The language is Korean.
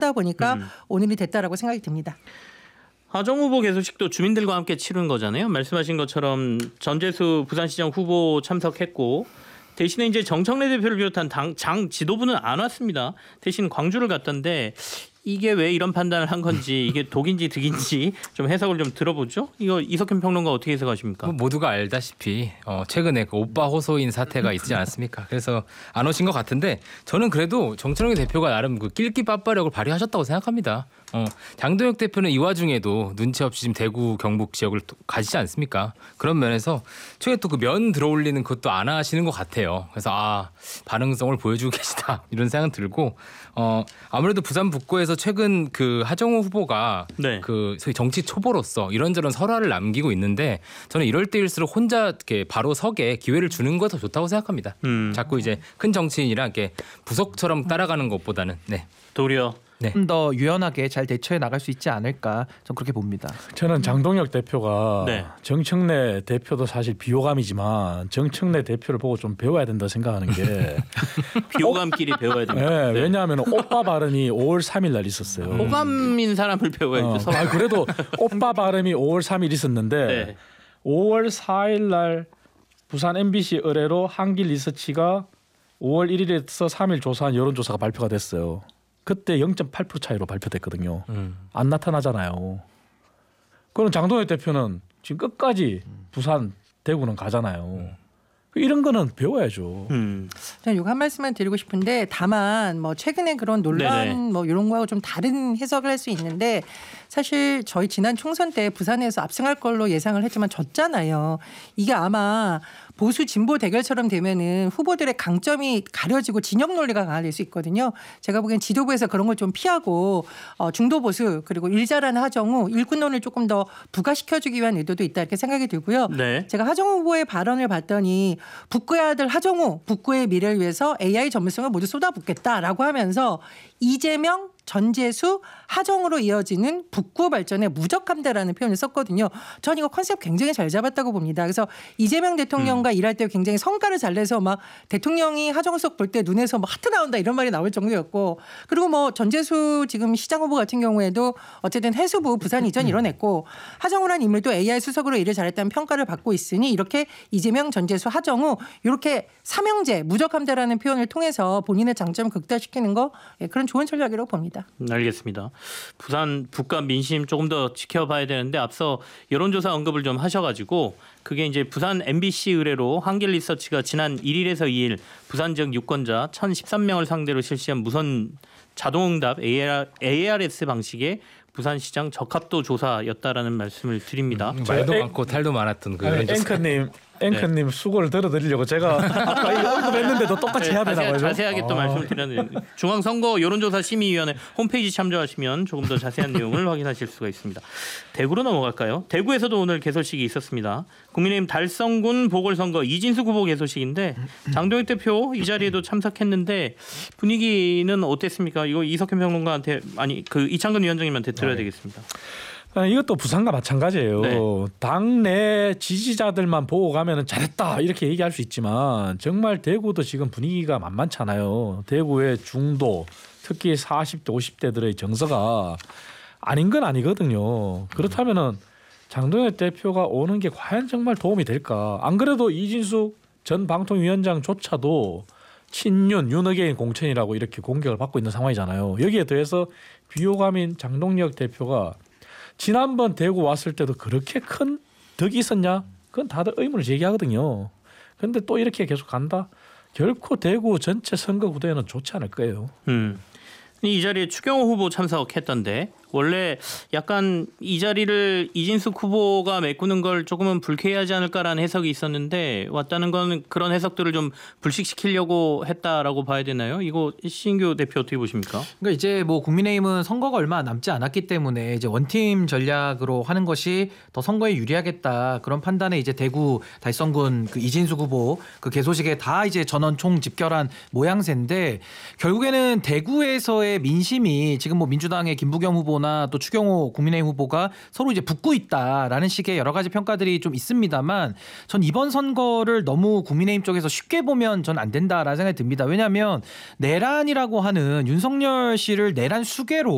하다 보니까 오늘이 됐다라고 생각이 듭니다. 하정우 후보 개소식도 주민들과 함께 치른 거잖아요. 말씀하신 것처럼 전재수 부산시장 후보 참석했고 대신에 이제 정청래 대표를 비롯한 장 지도부는 안 왔습니다. 대신 광주를 갔던데 이게 왜 이런 판단을 한 건지 이게 독인지 득인지 좀 해석을 좀 들어보죠. 이거 이석현 평론가 어떻게 해석하십니까? 모두가 알다시피 최근에 그 오빠 호소인 사태가 있지 않았습니까? 그래서 안 오신 것 같은데 저는 그래도 정청래 대표가 나름 그 낄끼 빠빠력을 발휘하셨다고 생각합니다. 장동혁 대표는 이 와중에도 눈치 없이 지금 대구 경북 지역을 가시지 않습니까? 그런 면에서 최근에 또 그 면 들어올리는 것도 안 하시는 것 같아요. 그래서 반응성을 보여주고 계시다 이런 생각 들고 아무래도 부산 북구에서 최근 그 하정우 후보가 그 소위 정치 초보로서 이런저런 설화를 남기고 있는데 저는 이럴 때일수록 혼자 이렇게 바로 서게 기회를 주는 거 더 좋다고 생각합니다. 자꾸 이제 큰 정치인이랑 이렇게 부속처럼 따라가는 것보다는 도리어 좀 더 유연하게 잘 대처해 나갈 수 있지 않을까 전 그렇게 봅니다. 저는 장동혁 대표가 정청래 대표도 사실 비호감이지만 정청래 대표를 보고 좀 배워야 된다 생각하는 게 비호감끼리 배워야 됩니다. 네, 왜냐하면 오빠 발음이 5월 3일 날 있었어요. 호감인 사람을 배워야죠. 그래도 오빠 발음이 5월 3일 있었는데 5월 4일 날 부산 MBC 의뢰로 한길 리서치가 5월 1일에서 3일 조사한 여론조사가 발표가 됐어요. 그때 0.8% 차이로 발표됐거든요. 안 나타나잖아요. 그럼 장동혁 대표는 지금 끝까지 부산, 대구는 가잖아요. 이런 거는 배워야죠. 저는 이거 한 말씀만 드리고 싶은데 다만 뭐 최근에 그런 논란 뭐 이런 거하고 좀 다른 해석을 할 수 있는데 사실 저희 지난 총선 때 부산에서 압승할 걸로 예상을 했지만 졌잖아요. 이게 아마 보수 진보 대결처럼 되면은 후보들의 강점이 가려지고 진영 논리가 강화될 수 있거든요. 제가 보기엔 지도부에서 그런 걸 좀 피하고 중도 보수 그리고 일 잘하는 하정우 일꾼론을 조금 더 부각시켜주기 위한 의도도 있다 이렇게 생각이 들고요. 제가 하정우 후보의 발언을 봤더니 북구의 아들 하정우 북구의 미래를 위해서 AI 전문성을 모두 쏟아붓겠다라고 하면서 이재명 전재수 하정우로 이어지는 북구 발전의 무적함대라는 표현을 썼거든요. 전 이거 컨셉 굉장히 잘 잡았다고 봅니다. 그래서 이재명 대통령과 일할 때 굉장히 성과를 잘 내서 막 대통령이 하정우 속 볼 때 눈에서 막 하트 나온다 이런 말이 나올 정도였고 그리고 뭐 전재수 지금 시장 후보 같은 경우에도 어쨌든 해수부 부산 이전 이뤄냈고 하정우라는 인물도 AI 수석으로 일을 잘했다는 평가를 받고 있으니 이렇게 이재명 전재수 하정우 이렇게 삼형제 무적함대라는 표현을 통해서 본인의 장점을 극대화시키는 거 그런 좋은 전략이라고 봅니다. 알겠습니다. 부산 북과 민심 조금 더 지켜봐야 되는데 앞서 여론조사 언급을 좀 하셔가지고 그게 이제 부산 MBC 의뢰로 한길 리서치가 지난 1일에서 2일 부산 지역 유권자 1,013명을 상대로 실시한 무선 자동응답 ARS 방식의 부산시장 적합도 조사였다라는 말씀을 드립니다. 말도 많고 탈도 많았던 그 앵커님 수고를 들어드리려고 제가 아까 이 언급했는데도 똑같이 해야 되나 봐요. 자세하게 또 말씀을 드렸는데 중앙선거 여론조사 심의위원회 홈페이지 참조하시면 조금 더 자세한 내용을 확인하실 수가 있습니다. 대구로 넘어갈까요? 대구에서도 오늘 개소식이 있었습니다. 국민의힘 달성군 보궐선거 이진숙 후보 개소식인데 장동혁 대표 이 자리에도 참석했는데 분위기는 어땠습니까? 이거 이석현 평론가한테 이창근 위원장님한테 들어야 되겠습니다. 이것도 부산과 마찬가지예요. 당내 지지자들만 보고 가면 잘했다 이렇게 얘기할 수 있지만 정말 대구도 지금 분위기가 만만찮아요. 대구의 중도 특히 40대 50대들의 정서가 아닌 건 아니거든요. 그렇다면은 장동혁 대표가 오는 게 과연 정말 도움이 될까? 안 그래도 이진숙 전 방통위원장조차도 친윤 윤어게인 공천이라고 이렇게 공격을 받고 있는 상황이잖아요. 여기에 더해서 비호감인 장동혁 대표가 지난번 대구 왔을 때도 그렇게 큰 덕이 있었냐? 그건 다들 의문을 제기하거든요. 그런데 또 이렇게 계속 간다? 결코 대구 전체 선거 구도에는 좋지 않을 거예요. 이 자리에 추경호 후보 참석했던데 원래 약간 이 자리를 이진숙 후보가 메꾸는 걸 조금은 불쾌하지 않을까라는 해석이 있었는데 왔다는 건 그런 해석들을 좀 불식시키려고 했다라고 봐야 되나요? 이거 신규 대표 어떻게 보십니까? 그러니까 이제 뭐 국민의힘은 선거가 얼마 남지 않았기 때문에 이제 원팀 전략으로 하는 것이 더 선거에 유리하겠다 그런 판단에 이제 대구 달성군 그 이진숙 후보 그 개소식에 다 이제 전원 총 집결한 모양새인데 결국에는 대구에서의 민심이 지금 뭐 민주당의 김부겸 후보 또 추경호 국민의힘 후보가 서로 이제 붙고 있다라는 식의 여러 가지 평가들이 좀 있습니다만 전 이번 선거를 너무 국민의힘 쪽에서 쉽게 보면 전 안 된다라는 생각이 듭니다. 왜냐하면 내란이라고 하는 윤석열 씨를 내란 수괴로